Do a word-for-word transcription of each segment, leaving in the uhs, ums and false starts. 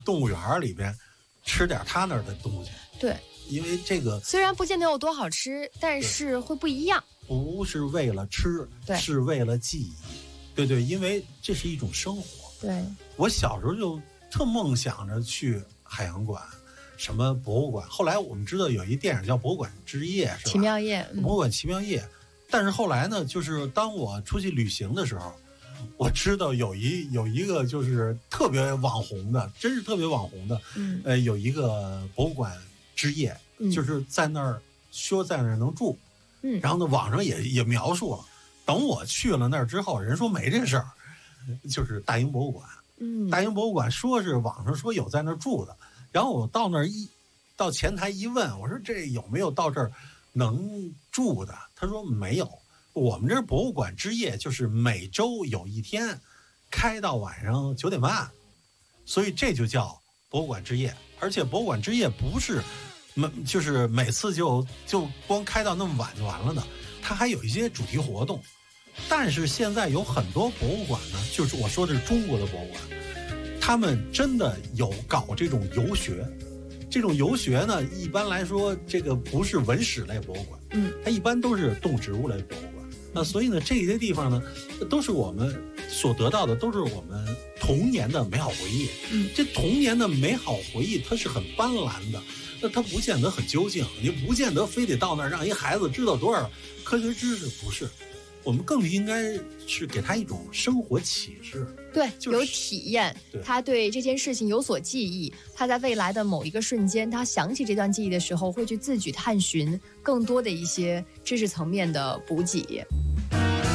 动物园里边吃点他那儿的东西。 对， 因为这个虽然不见得有多好吃，但是会不一样。 不是为了吃， 对， 是为了记忆。对对，因为这是一种生活。 对，我小时候就特梦想着去海洋馆，什么博物馆。后来我们知道有一电影叫《博物馆之夜》，是吧？ 奇妙夜， 嗯、博物馆奇妙夜。但是后来呢，就是当我出去旅行的时候，我知道有一有一个就是特别网红的，真是特别网红的， 嗯， 呃，有一个博物馆之夜， 嗯、 就是在那儿说在那儿能住， 嗯， 然后呢，网上也也描述了。等我去了那儿之后，人说没这事儿，就是大英博物馆。 嗯， 大英博物馆说是网上说有在那儿住的，然后我到那儿一到前台一问，我说这有没有到这儿能住的？他说没有。我们这博物馆之夜就是每周有一天开到晚上九点半，所以这就叫博物馆之夜。而且博物馆之夜不是每就是每次就就光开到那么晚就完了的，它还有一些主题活动。但是现在有很多博物馆呢，就是我说的是中国的博物馆，他们真的有搞这种游学。这种游学呢，一般来说这个不是文史类博物馆， 嗯， 它一般都是动植物类博物馆。那所以呢，这些地方呢，都是我们所得到的，都是我们童年的美好回忆。 嗯， 这童年的美好回忆，它是很斑斓的，那它不见得很究竟，你不见得非得到那儿让一孩子知道多少科学知识，不是。我们更应该是给他一种生活启示， 对， 就是、 有体验， 对他对这件事情有所记忆，他在未来的某一个瞬间，他想起这段记忆的时候，会去自己探寻更多的一些知识层面的补给。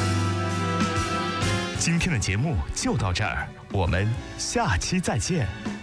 今天的节目就到这儿，我们下期再见。